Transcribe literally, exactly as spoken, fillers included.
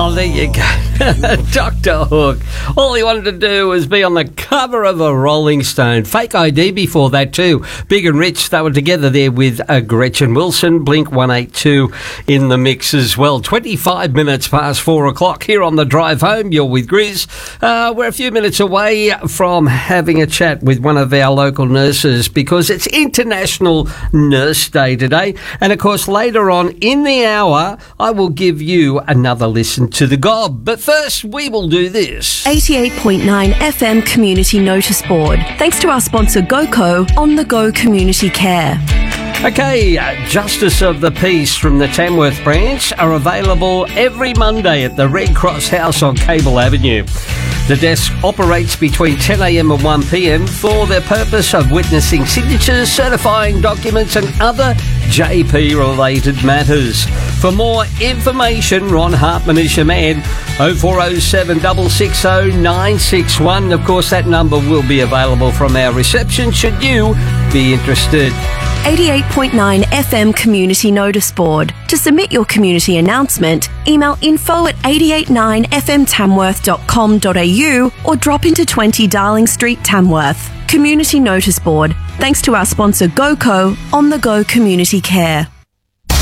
Oh, there you go. Doctor Hook. All he wanted to do was be on the cover of a Rolling Stone. Fake I D before that too. Big and Rich, they were together there with uh, Gretchen Wilson. Blink one eighty-two in the mix as well. twenty-five minutes past four o'clock here on the drive home. You're with Grizz. Uh, we're a few minutes away from having a chat with one of our local nurses because it's International Nurse Day today. And of course, later on in the hour, I will give you another listen to the gob. But first, we will do this. eighty-eight point nine F M Community Notice Board. Thanks to our sponsor GoCo on the Go Community Care. Okay, uh, Justice of the Peace from the Tamworth branch are available every Monday at the Red Cross House on Cable Avenue. The desk operates between ten a m and one p m for the purpose of witnessing signatures, certifying documents and other J P-related matters. For more information, Ron Hartman is your man. oh four oh seven, six six oh, nine six one. Of course, that number will be available from our reception should you be interested. eighty-eight point nine F M Community Notice Board. To submit your community announcement, email info at eight eight nine f m tamworth dot com dot a u or drop into twenty Darling Street, Tamworth. Community Notice Board. Thanks to our sponsor GoCo on the Go Community Care.